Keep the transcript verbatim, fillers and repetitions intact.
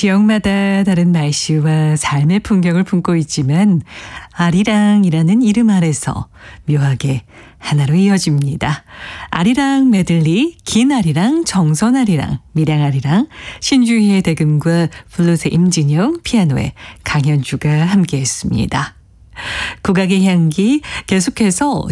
지역마다 다른 말씨와 삶의 풍경을 품고 있지만 아리랑이라는 이름 아래서 묘하게 하나로 이어집니다. 아리랑 메들리, 긴 아리랑, 정선 아리랑, 밀양 아리랑, 신주희의 대금과 블루스의 임진영, 피아노의 강현주가 함께했습니다. 국악의 향기 계속해서